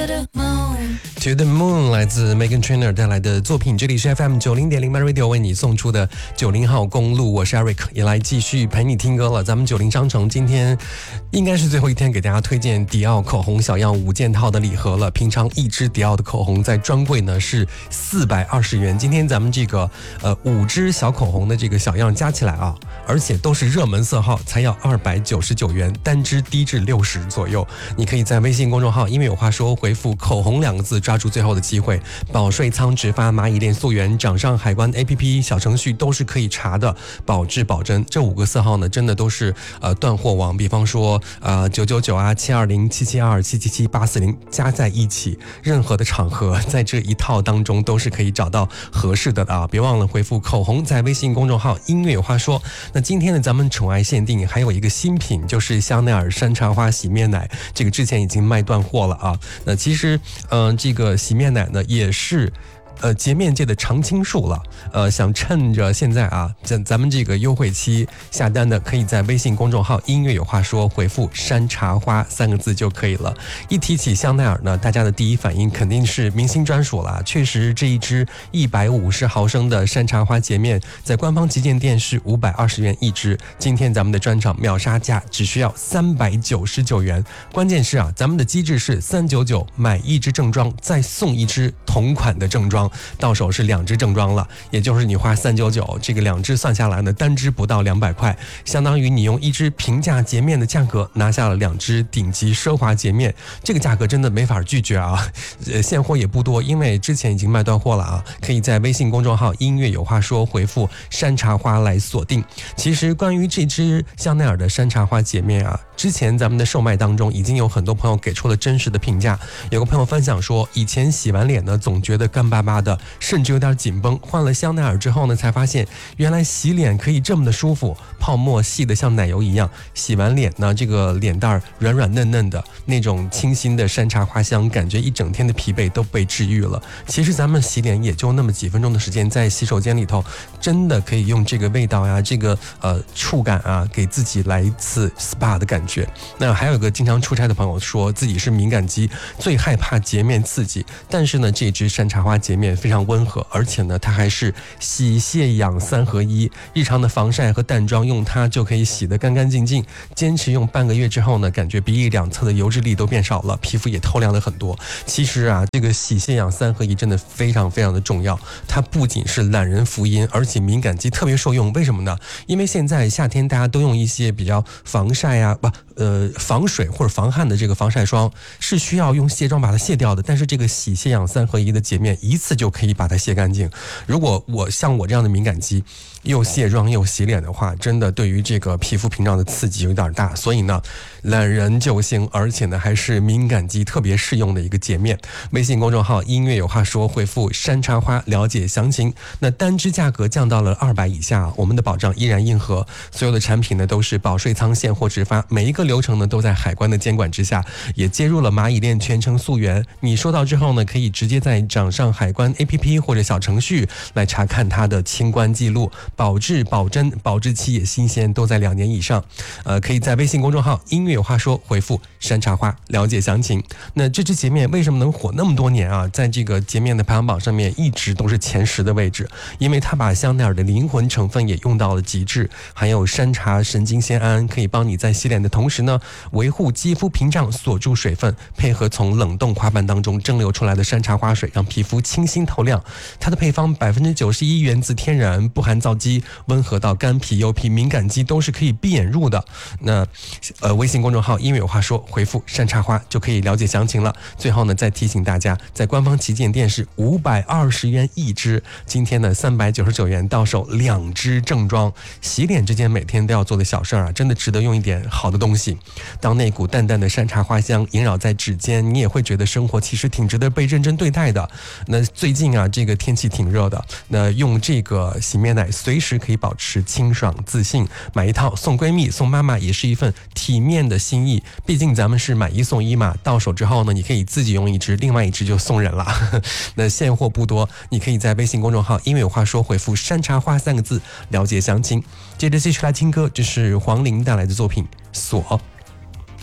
To the Moon 来自 Meghan Trainor 带来的作品，这里是 FM 90.0 Radio 为你送出的90号公路，我是 Eric， 也来继续陪你听歌了。咱们90商城今天应该是最后一天给大家推荐迪奥口红小样5件套的礼盒了。平常一支迪奥的口红在专柜呢是420元，今天咱们这个5支小口红的这个小样加起来啊，而且都是热门色号，才要299元，单支低至60左右。你可以在微信公众号因为有话说回复口红2个字，抓住最后的机会。保税仓直发蚂蚁链溯源掌上海关 APP 小程序都是可以查的，保质保真。这5个色号呢真的都是断货王，比方说999啊、720、772、777、840加在一起，任何的场合在这一套当中都是可以找到合适的啊！别忘了回复口红在微信公众号音乐有话说。那今天呢咱们宠爱限定还有一个新品，就是香奈儿山茶花洗面奶，这个之前已经卖断货了啊。那其实这个洗面奶呢也是洁面界的常青树了，想趁着现在啊，咱们这个优惠期下单的，可以在微信公众号音乐有话说回复山茶花3个字就可以了。一提起香奈儿呢，大家的第一反应肯定是明星专属了。确实这一支150毫升的山茶花洁面在官方旗舰店是520元一支，今天咱们的专场秒杀价只需要399元。关键是啊，咱们的机制是399买1支正装再送1支同款的正装，到手是2支正装了，也就是你花399，这个2支算下来呢，单支不到200块，相当于你用1支平价洁面的价格拿下了2支顶级奢华洁面，这个价格真的没法拒绝啊！现货也不多，因为之前已经卖断货了啊，可以在微信公众号音乐有话说回复山茶花来锁定。其实关于这支香奈儿的山茶花洁面啊，之前咱们的售卖当中已经有很多朋友给出了真实的评价。有个朋友分享说，以前洗完脸呢总觉得干巴巴的，甚至有点紧绷，换了香奈儿之后呢才发现原来洗脸可以这么的舒服，泡沫细的像奶油一样，洗完脸呢这个脸蛋软软嫩嫩的，那种清新的山茶花香，感觉一整天的疲惫都被治愈了。其实咱们洗脸也就那么几分钟的时间，在洗手间里头真的可以用这个味道呀，这个触感啊，给自己来一次 SPA 的感觉。那还有一个经常出差的朋友说自己是敏感肌，最害怕洁面刺激，但是呢这支山茶花洁面非常温和，而且呢它还是洗卸养3合1，日常的防晒和淡妆用它就可以洗得干干净净。坚持用半个月之后呢，感觉鼻翼两侧的油脂粒都变少了，皮肤也透亮了很多。其实啊，这个洗卸养3合1真的非常非常的重要，它不仅是懒人福音，而且敏感肌特别受用。为什么呢？因为现在夏天大家都用一些比较防晒啊防水或者防汗的这个防晒霜，是需要用卸妆把它卸掉的，但是这个洗卸养3合1的洁面一次就可以把它卸干净。如果像我这样的敏感肌，又卸妆又洗脸的话，真的对于这个皮肤屏障的刺激有点大，所以呢懒人救星，而且呢还是敏感肌特别适用的一个洁面。微信公众号音乐有话说回复山茶花了解详情。那单支价格降到了200以下，我们的保障依然硬核，所有的产品呢都是保税仓现货直发，每一个流程呢都在海关的监管之下，也接入了蚂蚁链全程溯源。你收到之后呢，可以直接在掌上海关 APP 或者小程序来查看它的清关记录，保质保真，保质期也新鲜，都在2年以上。可以在微信公众号音乐有话说回复山茶花了解详情。那这支洁面为什么能火那么多年啊？在这个洁面的排行榜上面一直都是前10的位置，因为它把香奈儿的灵魂成分也用到了极致，还有山茶神经酰胺，可以帮你在洗脸的同时呢维护肌肤屏障，锁住水分，配合从冷冻花瓣当中蒸馏出来的山茶花水，让皮肤清新透亮。它的配方91%源自天然，不含皂基，温和到干皮、油皮、敏感肌都是可以闭眼入的。那微信公众号音乐有话说回复山茶花就可以了解详情了。最后呢再提醒大家，在官方旗舰店是520元一支，今天呢399元到手2支正装。洗脸这件每天都要做的小事啊，真的值得用一点好的东西。当那股淡淡的山茶花香萦绕在指尖，你也会觉得生活其实挺值得被认真对待的。那最近啊这个天气挺热的，那用这个洗面奶随时可以保持清爽自信，买一套送闺蜜送妈妈也是一份体面的心意。毕竟咱们是买1送1嘛，到手之后呢你可以自己用1支，另外1支就送人了。那现货不多，你可以在微信公众号因为有话说回复山茶花3个字了解详情。接着继续来听歌，这是黄龄带来的作品锁。